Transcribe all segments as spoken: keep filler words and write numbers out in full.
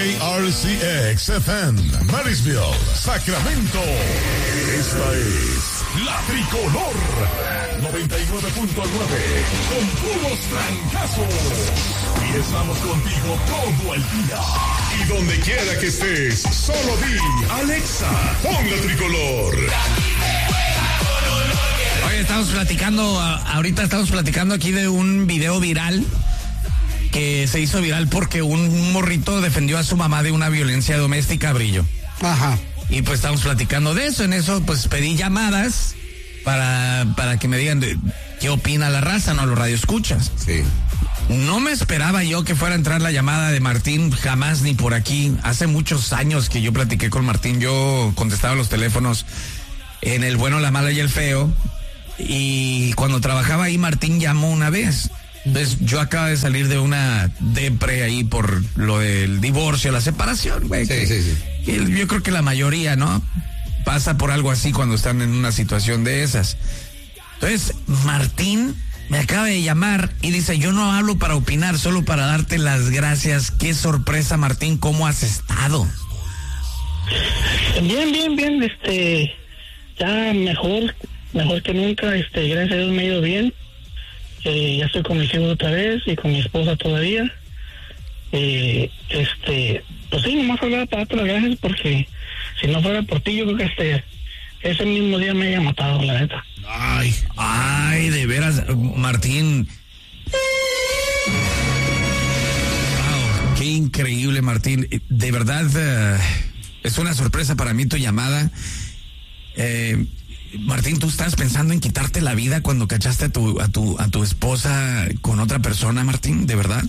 K R C X F M, Marysville, Sacramento. Esta es La Tricolor noventa y nueve punto nueve, con puros trancazos. Y estamos contigo todo el día. Y donde quiera que estés, solo di, Alexa, pon La Tricolor. Oye, estamos platicando, ahorita estamos platicando aquí de un video viral que se hizo viral porque un morrito defendió a su mamá de una violencia doméstica, Brillo. Ajá. Y pues estamos platicando de eso. En eso pues pedí llamadas para, para que me digan de, qué opina la raza, ¿no? Los radioescuchas. Sí. No me esperaba yo que fuera a entrar la llamada de Martín, jamás ni por aquí. Hace muchos años que yo platiqué con Martín, yo contestaba los teléfonos en El Bueno, la Mala y el Feo. Y cuando trabajaba ahí, Martín llamó una vez. Entonces, yo acabo de salir de una depre ahí por lo del divorcio, la separación, güey. Sí, que, sí, sí. que yo creo que la mayoría, ¿no? Pasa por algo así cuando están en una situación de esas. Entonces, Martín me acaba de llamar y dice, yo no hablo para opinar, solo para darte las gracias. Qué sorpresa, Martín, ¿cómo has estado? Bien, bien, bien, este, ya mejor, mejor que nunca, este, gracias a Dios me ha ido bien. Eh, ya estoy con mis hijos otra vez y con mi esposa todavía. Eh, este, pues sí, nomás hablaba para darte las gracias porque si no fuera por ti, yo creo que este, ese mismo día me haya matado, la neta. Ay, ay, de veras, Martín. Wow, qué increíble, Martín. De verdad, uh, es una sorpresa para mí tu llamada. Eh, Martín, ¿tú estás pensando en quitarte la vida cuando cachaste a tu, a tu, a tu esposa con otra persona, Martín? ¿De verdad?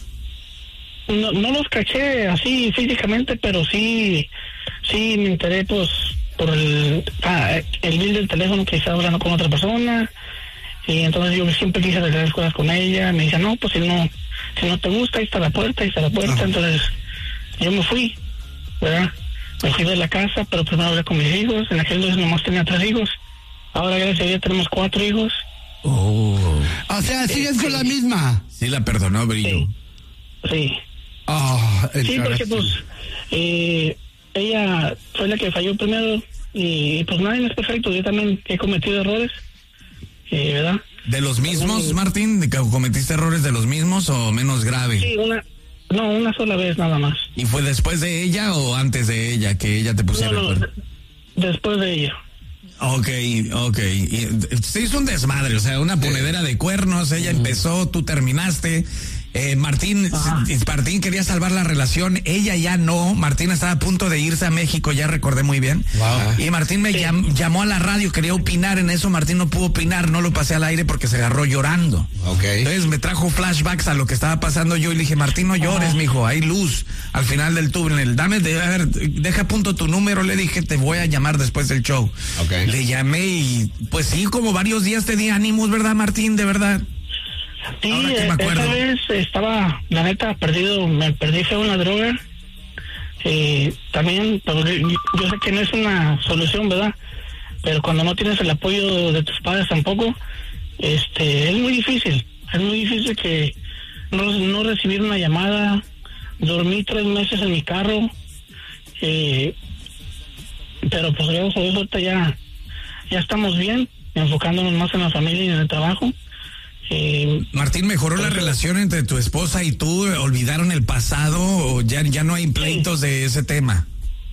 No, no los caché así físicamente, pero sí, sí me enteré, pues, por el, ah, el bill del teléfono que estaba hablando con otra persona. Y entonces yo siempre quise arreglar las cosas con ella. Me dice, no, pues si no, si no te gusta, ahí está la puerta, ahí está la puerta. Entonces yo me fui, ¿verdad? Me fui de la casa, pero primero hablé con mis hijos. En aquel entonces nomás tenía tres hijos. Ahora, gracias a Dios, tenemos cuatro hijos. Oh. O sea, sigues con la misma. Sí la perdonó, Brillo. Sí. Sí. Oh, Sí, porque pues eh, ella fue la que falló primero y pues nadie es perfecto. Yo también he cometido errores, eh, ¿verdad? ¿De los mismos, Martín? ¿De que cometiste errores de los mismos o menos grave? Sí, una, no, una sola vez nada más. ¿Y fue después de ella o antes de ella que ella te pusiera No, no, el cuerno? de- después de ella. Ok, ok. Y se hizo un desmadre, o sea, una ponedera de cuernos. Ella empezó, tú terminaste. Eh, Martín, s- Martín quería salvar la relación, ella ya no. Martín estaba a punto de irse a México, ya recordé muy bien. Wow. Y Martín me llam- llamó a la radio, quería opinar en eso. Martín no pudo opinar, no lo pasé al aire porque se agarró llorando. Ok. Entonces me trajo flashbacks a lo que estaba pasando yo y le dije, Martín, no llores, mijo, hay luz al final del túnel. Dame, de, a ver, deja a punto tu número, le dije, te voy a llamar después del show. Ok. Le llamé y pues sí, como varios días te di ánimos, ¿verdad, Martín? De verdad. Sí, Ahora que me eh, acuerdo. esa vez estaba, la neta, perdido, me perdí feo en la droga. Eh, también, pero yo, yo sé que no es una solución, ¿verdad? Pero cuando no tienes el apoyo de tus padres tampoco, este, es muy difícil. Es muy difícil que no, no recibir una llamada. Dormí tres meses en mi carro. Eh, pero pues gracias a Dios ahorita ya, ya estamos bien, enfocándonos más en la familia y en el trabajo. Eh, Martín, ¿mejoró la relación entre tu esposa y tú? ¿Olvidaron el pasado o ya, ya no hay pleitos de ese tema?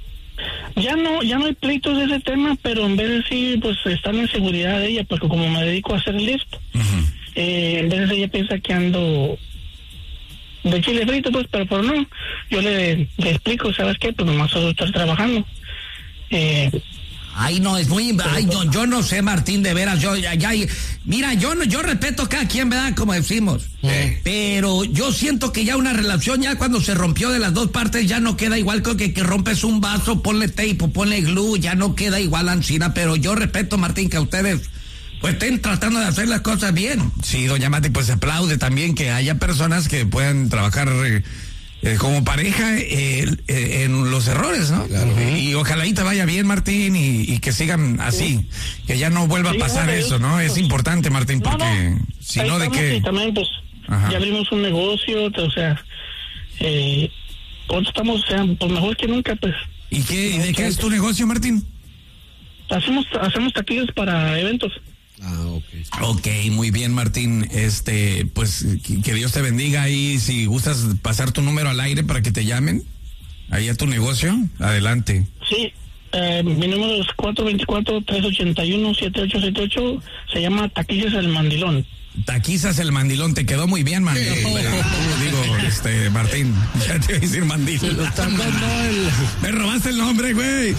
Ya no, ya no hay pleitos de ese tema, pero en vez de sí, pues están en seguridad de ella, porque como me dedico a hacer lift, Uh-huh. eh, en vez de ella piensa que ando de chile frito, pues, pero por no, yo le, le explico, ¿sabes qué? Pues nomás solo estar trabajando. Eh, Ay, no, es muy... Ay, no, yo no sé, Martín, de veras, yo ya... ya mira, yo no, yo respeto a cada quien, ¿verdad? Como decimos. Sí. Pero yo siento que ya una relación, ya cuando se rompió de las dos partes, ya no queda igual que, que rompes un vaso, ponle tape, ponle glue, ya no queda igual ancina, pero yo respeto, Martín, que a ustedes pues estén tratando de hacer las cosas bien. Sí, doña Mati, pues se aplaude también que haya personas que puedan trabajar... Eh, Eh, como pareja eh, eh, en los errores, ¿no? Claro. Y, y ojalá y te vaya bien, Martín, y, y que sigan así, sí. Que ya no vuelva Sí, a pasar no, eso, ¿no? pues, Es importante, Martín, no, porque no, si ahí no, ¿de estamos, qué? y también, pues, Ajá. ya abrimos un negocio, o sea, eh, pues estamos, o sea, pues mejor que nunca, pues. ¿Y qué, y de qué es tu negocio, Martín? Hacemos, hacemos taquillas para eventos. Ah, ok. Ok, muy bien, Martín. Este, pues que, que Dios te bendiga ahí. Si gustas pasar tu número al aire para que te llamen ahí a tu negocio, adelante. Sí, eh, mi número es cuatro dos cuatro, tres ocho uno, siete ocho siete ocho. Se llama Taquillas El Mandilón. Taquizas El Mandilón, te quedó muy bien, man. Sí. Eh, tú, digo, este, Martín, ya te iba a decir mandilón. Me robaste el nombre, güey.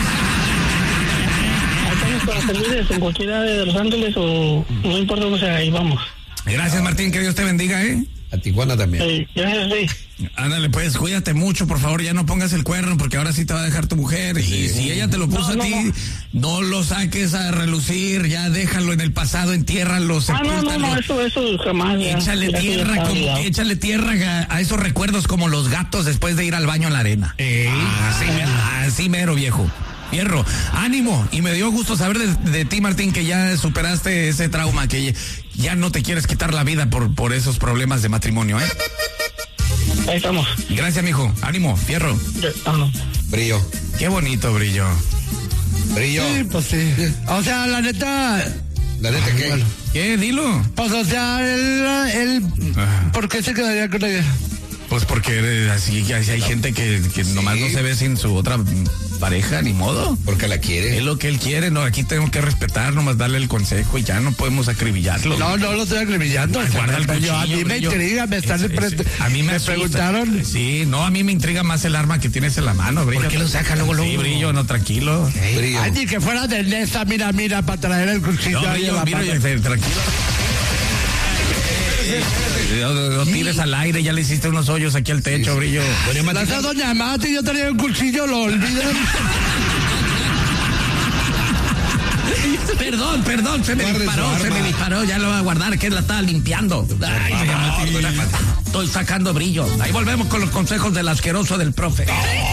Estamos para servirles en cualquier área de Los Ángeles o no importa dónde sea, ahí vamos. Gracias, Martín, que Dios te bendiga, ¿eh? A Tijuana también. Eh, gracias, sí. Ándale, pues, cuídate mucho, por favor, ya no pongas el cuerno, porque ahora sí te va a dejar tu mujer. Sí. Y si ella te lo puso No, a no, ti, no. no lo saques a relucir, ya déjalo en el pasado, entiérralo, Ah, no, no, sepúltalo. no, eso, eso jamás. ya. Échale Ya, tierra, ya está como, olvidado. échale tierra a, a esos recuerdos como los gatos después de ir al baño en la arena. Así, mero, así mero, viejo. Fierro, ánimo, y me dio gusto saber de, de ti, Martín, que ya superaste ese trauma, que ya no te quieres quitar la vida por, por esos problemas de matrimonio, ¿eh? Ahí estamos. Gracias, mijo, ánimo, fierro. Ya, vámonos. Brillo. Qué bonito, Brillo. Brillo. Sí, pues sí. O sea, la neta, La neta que. bueno. ¿Qué? Dilo. pues o sea, él, él Ajá. ¿por qué se quedaría con ella? Pues porque eres así, así hay gente que, que nomás no se ve sin su otra pareja, ni modo. Porque la Es quiere. lo que él quiere, no, aquí tenemos que respetar, nomás darle el consejo y ya no podemos acribillarlo. No, no lo estoy acribillando. Ay, guarda el Yo- a cuchillo, mí me Brillo. intriga, me están Es- es- pre- a mí me, asusta. preguntaron. Sí, no, a mí me intriga más el arma que tienes en la mano, Brillo. ¿Por qué lo saca luego, luego? Sí, Brillo, no, tranquilo. Brillo. Ay, ni que fuera de Nesa, mira, mira, para traer el cuchillo No, ahí en Brillo, la mira, mano. eh, tranquilo. No, no, no tires al aire, ya le hiciste unos hoyos aquí al techo, Brillo. Esa doña Mati, yo tenía un cuchillo, lo olvidan. Perdón, perdón, se me Guarde su disparó, se arma. me disparó, ya lo voy a guardar, que la estaba limpiando. Ay, doña Mati, estoy sacando brillo. Ahí volvemos con los consejos del asqueroso del profe.